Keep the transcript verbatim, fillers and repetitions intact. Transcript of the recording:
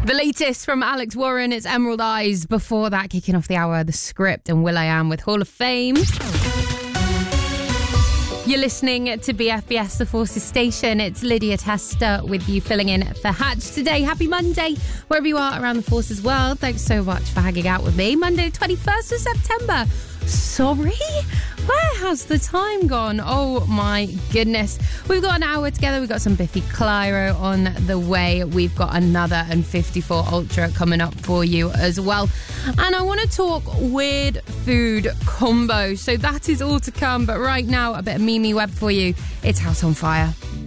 The latest from Alex Warren, it's Emerald Eyes. Before that, kicking off the hour, The Script and will.i.am with Hall of Fame. You're listening to B F B S, The Forces Station. It's Lydia Tester with you, filling in for Hatch today. Happy Monday, wherever you are around the Forces world. Thanks so much for hanging out with me. Monday, the twenty-first of September. Sorry? Where has the time gone? Oh my goodness. We've got an hour together. We've got some Biffy Clyro on the way. We've got another and fifty-four Ultra coming up for you as well. And I want to talk weird food combos. So that is all to come. But right now, a bit of Mimi Webb for you. It's House on Fire.